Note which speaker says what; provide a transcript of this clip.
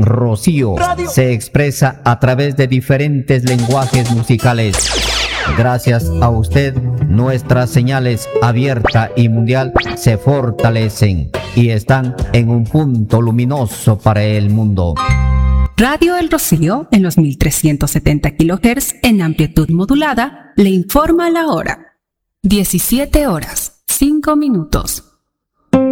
Speaker 1: Rocío se expresa a través de diferentes lenguajes musicales. Gracias a usted, nuestras señales abierta y mundial se fortalecen y están en un punto luminoso para el mundo.
Speaker 2: Radio El Rocío, en los 1370 kHz en amplitud modulada, le informa la hora. 17 horas, 5 minutos.